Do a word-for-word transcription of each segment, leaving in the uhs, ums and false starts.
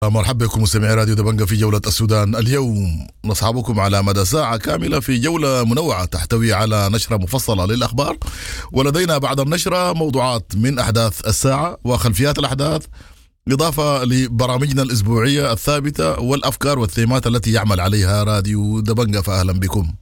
مرحبا بكم مستمعي راديو دبنجة في جولة السودان. اليوم نصحبكم على مدى ساعة كاملة في جولة منوعة تحتوي على نشرة مفصلة للأخبار، ولدينا بعد النشرة موضوعات من أحداث الساعة وخلفيات الأحداث، إضافة لبرامجنا الأسبوعية الثابتة والأفكار والثيمات التي يعمل عليها راديو دبنجة. فأهلا بكم.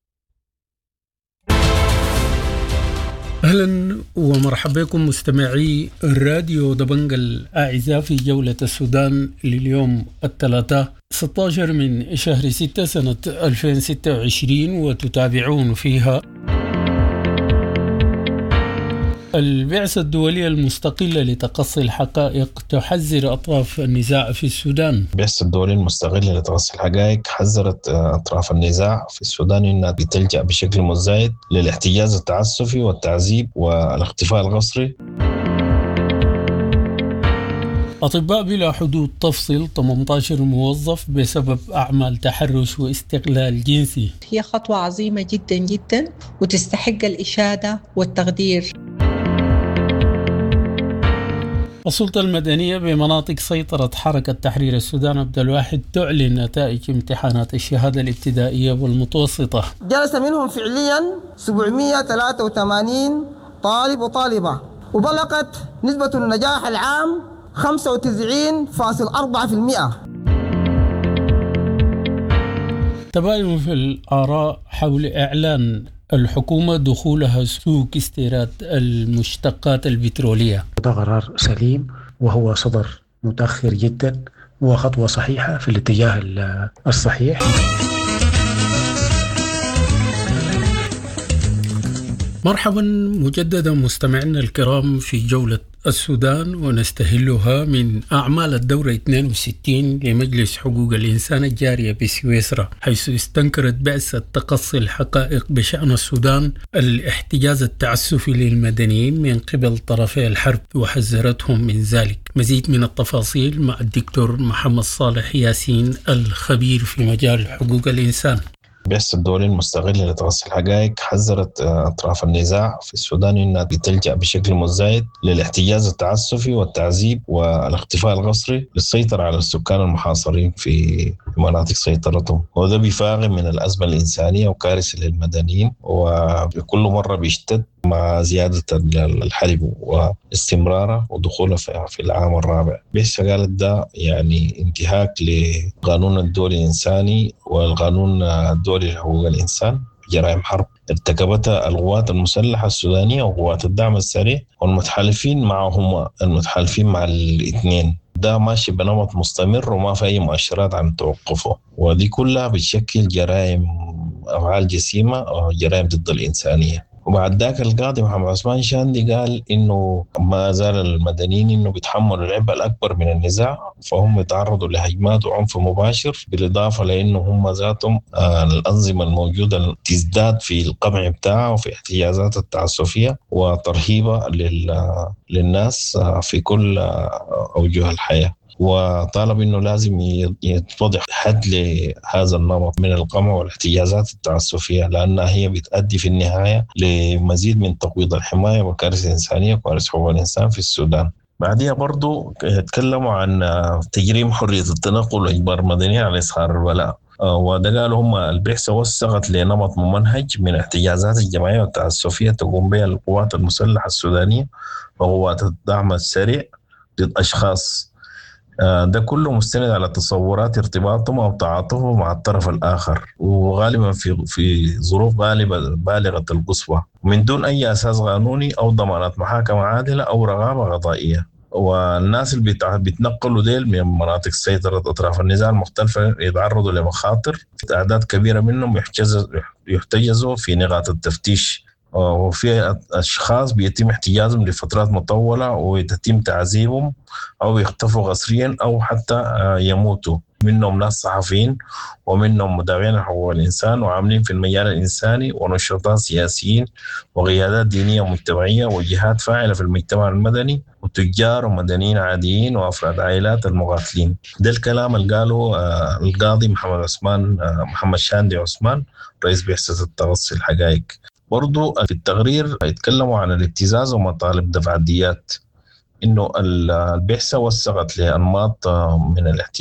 أهلا ومرحبا بكم مستمعي الراديو دبنجة الأعزاء في جولة السودان لليوم الثلاثاء ستة عشر من شهر ستة سنة ألفين وستة وعشرين، وتتابعون فيها البعثة الدولية المستقلة لتقصي الحقائق تحذر أطراف النزاع في السودان. البعثة الدولية المستقلة لتقصي الحقائق حذرت أطراف النزاع في السودان أنها بتلجأ بشكل مزايد للاحتجاز التعسفي والتعذيب والاختفاء القسري. أطباء بلا حدود تفصل ثمانية عشر موظف بسبب أعمال تحرش واستغلال جنسي. هي خطوة عظيمة جدا جدا وتستحق الإشادة والتقدير. السلطة المدنية بمناطق سيطرة حركة تحرير السودان عبد الواحد تعلن نتائج امتحانات الشهادة الابتدائية والمتوسطة. جلس منهم فعليا سبعمائة وثلاثة وثمانين طالب وطالبة، وبلغت نسبة النجاح العام خمسة وتسعين فاصلة أربعة بالمئة. تباين في الآراء حول إعلان الحكومة دخولها سوق استيراد المشتقات البترولية. ده قرار سليم وهو صدر متأخر جدا وخطوة صحيحة في الاتجاه الصحيح. مرحبا مجددا مستمعينا الكرام في جولة السودان، ونستهلها من أعمال الدورة اثنين وستين لمجلس حقوق الإنسان الجارية بسويسرا، حيث استنكرت بعثة تقصي الحقائق بشأن السودان الاحتجاز التعسفي للمدنيين من قبل طرفي الحرب وحذرتهم من ذلك. مزيد من التفاصيل مع الدكتور محمد صالح ياسين الخبير في مجال حقوق الإنسان. البعثة الدولية المستقلة لتقصي الحقائق حذرت أطراف النزاع في السودان أنها بتلجأ بشكل مزايد للاحتجاز التعسفي والتعذيب والاختفاء القسري للسيطرة على السكان المحاصرين في مناطق سيطرتهم، وده بيفاقم من الأزمة الإنسانية وكارثة للمدنيين، وكل مرة بيشتد مع زيادة الحرب واستمراره ودخوله في العام الرابع. بيحسى قالت ده يعني انتهاك لقانون الدولي الإنساني والقانون الدولي لحقوق الإنسان، جرائم حرب ارتكبتها القوات المسلحة السودانية وقوات الدعم السريع والمتحالفين معهم المتحالفين مع الاثنين. ده ماشي بنمط مستمر وما في أي مؤشرات عن توقفه، ودي كلها بتشكل جرائم أفعال جسيمة أو جرائم ضد الإنسانية. وبعد ذاك القاضي محمد عثمان شاندي قال إنه ما زال المدنيين إنه بيتحملوا العبء الأكبر من النزاع، فهم يتعرضوا لهجمات وعنف مباشر، بالإضافة لأنه هم ذاتهم آه الأنظمة الموجودة تزداد في القمع بتاعها وفي احتجازات التعسفية وترهيبها للناس آه في كل آه أوجه الحياة. وطالب إنه لازم يتوضح حد لهذا النمط من القمع والاحتجازات التعسفية، لأنها هي بتؤدي في النهاية لمزيد من تقويض الحماية وكارثة إنسانية وكارثة حقوق الإنسان في السودان. بعدها برضو يتكلموا عن تجريم حرية التنقل وإجبار المدنيين على إظهار الولاء، وده قالوا هم البعثة وثقت لنمط ممنهج من احتجازات الجماعية والتعسفية تقوم بها القوات المسلحة السودانية وقوات الدعم السريع ضد أشخاص، ده كله مستند على تصورات ارتباطهم أو تعاطفهم مع الطرف الآخر، وغالبا في في ظروف غالبة بالغة القسوة من دون أي أساس قانوني أو ضمانات محاكمة عادلة أو رقابة قضائية. والناس اللي بيتنقلوا ديل من مناطق سيطرة أطراف النزاع المختلفة يتعرضوا لمخاطر، أعداد كبيرة منهم يحتجزوا في نقاط التفتيش، وفي أشخاص بيتم احتجازهم لفترات مطولة ويتم تعذيبهم أو يختفوا قسريا أو حتى يموتوا. منهم ناس صحفيين ومنهم مدافعين حقوق الإنسان وعاملين في المجال الإنساني ونشطاء سياسيين وقيادات دينية ومجتمعية وجهات فاعلة في المجتمع المدني وتجار ومدنيين عاديين وأفراد عائلات المقاتلين. ده الكلام اللي قاله القاضي محمد عثمان محمد شاندي عثمان رئيس بعثة التقصي الحقائق. برضو في التقرير يتكلموا عن الابتزاز ومطالب دفع الديات، إنه البعثة وثقت لأنماط من الاحتياج